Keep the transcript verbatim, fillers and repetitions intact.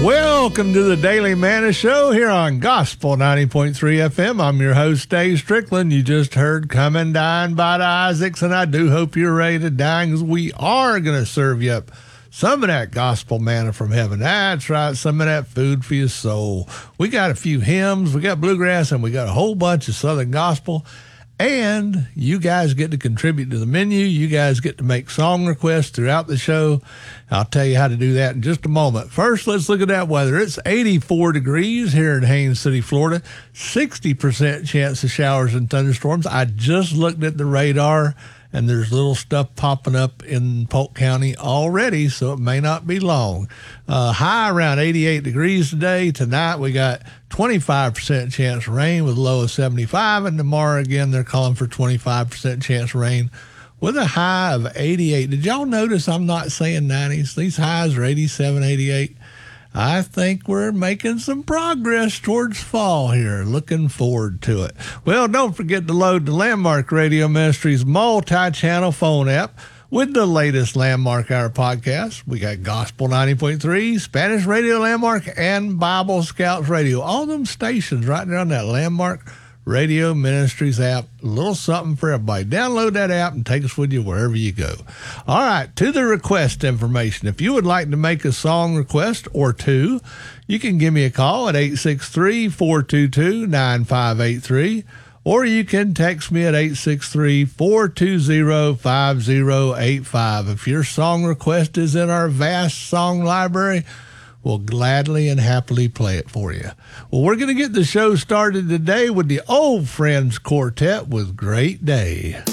Welcome to the Daily Manna Show here on Gospel ninety point three F M. I'm your host, Dave Strickland. You just heard Come and Dine by the Isaacs, and I do hope you're ready to dine because we are going to serve you up some of that gospel manna from heaven. That's right, some of that food for your soul. We got a few hymns, we got bluegrass, and we got a whole bunch of Southern gospel. And you guys get to contribute to the menu. You guys get to make song requests throughout the show. I'll tell you how to do that in just a moment. First, let's look at that weather. It's eighty-four degrees here in Haines City, Florida. sixty percent chance of showers and thunderstorms. I just looked at the radar, and there's little stuff popping up in Polk County already, so it may not be long. Uh, high around eighty-eight degrees today. Tonight we got twenty-five percent chance of rain with a low of seventy-five, and tomorrow again they're calling for twenty-five percent chance of rain with a high of eighty-eight. Did y'all notice I'm not saying nineties? These highs are eighty-seven, eighty-eight. I think we're making some progress towards fall here. Looking forward to it. Well, don't forget to load the Landmark Radio Ministries multi-channel phone app with the latest Landmark Hour podcast. We got Gospel ninety point three, Spanish Radio Landmark, and Bible Scouts Radio. All them stations right there on that Landmark Radio Ministries app. A little something for everybody. Download that app and take us with you wherever you go. All right, to the request information. If you would like to make a song request or two, you can give me a call at eight six three, four two two, nine five eight three, or you can text me at eight six three, four two zero, five zero eight five. If your song request is in our vast song library, we'll gladly and happily play it for you. Well, we're going to get the show started today with the Old Friends Quartet with Great Day.